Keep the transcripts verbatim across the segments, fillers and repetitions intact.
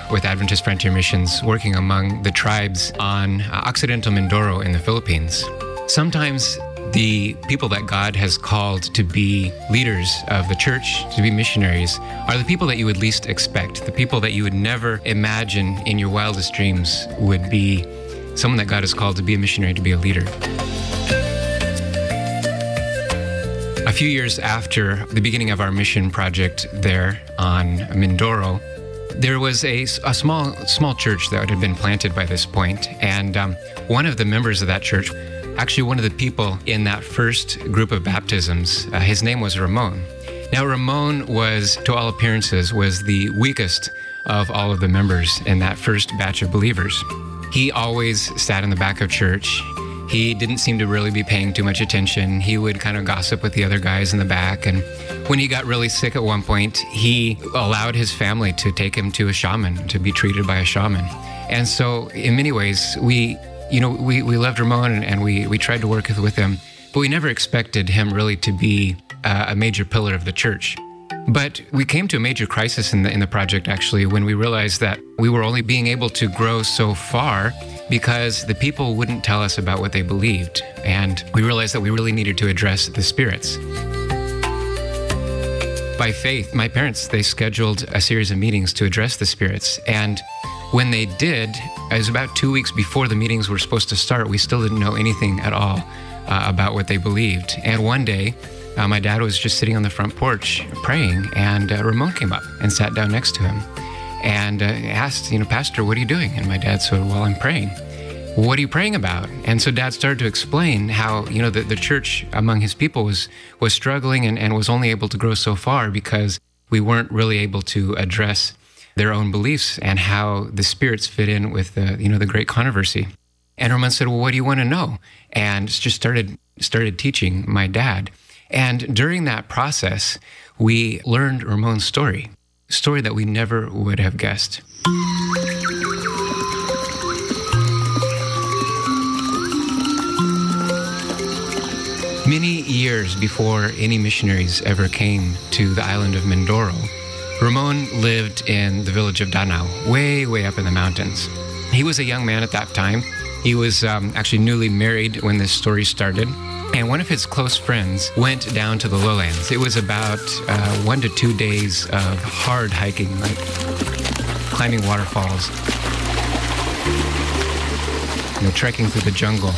with Adventist Frontier Missions, working among the tribes on uh, Occidental Mindoro in the Philippines. Sometimes the people that God has called to be leaders of the church, to be missionaries, are the people that you would least expect, the people that you would never imagine in your wildest dreams would be someone that God has called to be a missionary, to be a leader. A few years after the beginning of our mission project there on Mindoro, there was a, a small small church that had been planted by this point, and um, one of the members of that church, actually one of the people in that first group of baptisms, uh, his name was Ramon. Now Ramon was, to all appearances, was the weakest of all of the members in that first batch of believers. He always sat in the back of church. He didn't seem to really be paying too much attention. He would kind of gossip with the other guys in the back. And when he got really sick at one point, he allowed his family to take him to a shaman, to be treated by a shaman. And so in many ways, we You know, we, we loved Ramon and, and we, we tried to work with, with him, but we never expected him really to be uh, a major pillar of the church. But we came to a major crisis in the, in the project, actually, when we realized that we were only being able to grow so far because the people wouldn't tell us about what they believed. And we realized that we really needed to address the spirits. By faith, my parents, they scheduled a series of meetings to address the spirits. And when they did, it was about two weeks before the meetings were supposed to start. We still didn't know anything at all uh, about what they believed. And one day, uh, my dad was just sitting on the front porch praying, and uh, Ramon came up and sat down next to him and uh, asked, you know, Pastor, what are you doing? And my dad said, well, I'm praying. What are you praying about? And so Dad started to explain how, you know, the, the church among his people was was struggling and, and was only able to grow so far because we weren't really able to address their own beliefs and how the spirits fit in with the, you know, the great controversy. And Ramon said, well, what do you want to know? And just started started teaching my dad. And during that process, we learned Ramon's story, a story that we never would have guessed. Many years before any missionaries ever came to the island of Mindoro, Ramon lived in the village of Danau, way, way up in the mountains. He was a young man at that time. He was um, actually newly married when this story started. And one of his close friends went down to the lowlands. It was about uh, one to two days of hard hiking, like climbing waterfalls, you know, trekking through the jungle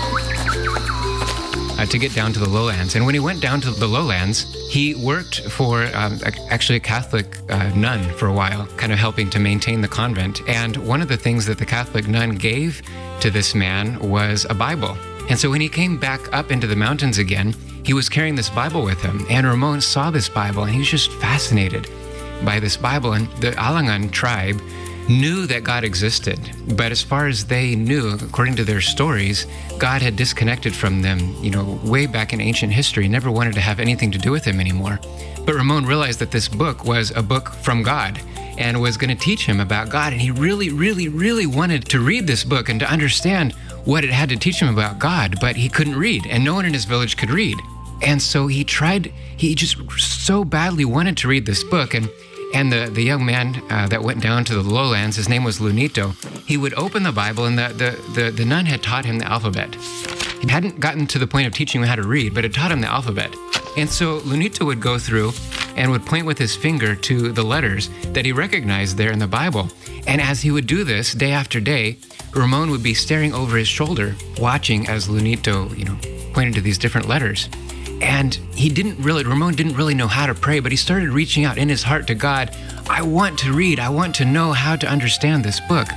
uh, to get down to the lowlands. And when he went down to the lowlands, he worked for um, actually a Catholic uh, nun for a while, kind of helping to maintain the convent. And one of the things that the Catholic nun gave to this man was a Bible. And so when he came back up into the mountains again, he was carrying this Bible with him. And Ramon saw this Bible, and he was just fascinated by this Bible. And the Alangan tribe knew that God existed. But as far as they knew, according to their stories, God had disconnected from them, you know, way back in ancient history, never wanted to have anything to do with him anymore. But Ramon realized that this book was a book from God and was going to teach him about God. And he really, really, really wanted to read this book and to understand what it had to teach him about God, but he couldn't read, and no one in his village could read. And so he tried, he just so badly wanted to read this book. And and the, the young man uh, that went down to the lowlands, his name was Lunito, he would open the Bible, and the, the, the, the nun had taught him the alphabet. He hadn't gotten to the point of teaching him how to read, but it taught him the alphabet. And so Lunito would go through and would point with his finger to the letters that he recognized there in the Bible. And as he would do this day after day, Ramon would be staring over his shoulder, watching as Lunito, you know, pointed to these different letters. And he didn't really, Ramon didn't really know how to pray, but he started reaching out in his heart to God. I want to read. I want to know how to understand this book.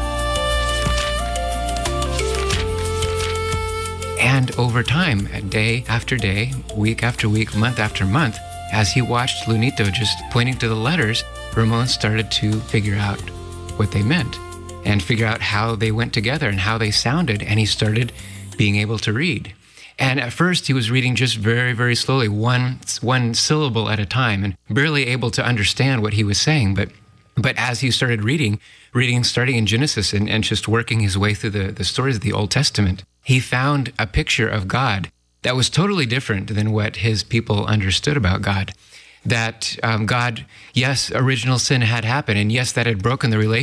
And over time, day after day, week after week, month after month, as he watched Lunito just pointing to the letters, Ramon started to figure out what they meant and figure out how they went together and how they sounded. And he started being able to read. And at first, he was reading just very, very slowly, one one syllable at a time, and barely able to understand what he was saying. But but as he started reading, reading starting in Genesis and, and just working his way through the, the stories of the Old Testament, he found a picture of God that was totally different than what his people understood about God. That um, God, yes, original sin had happened, and yes, that had broken the relationship.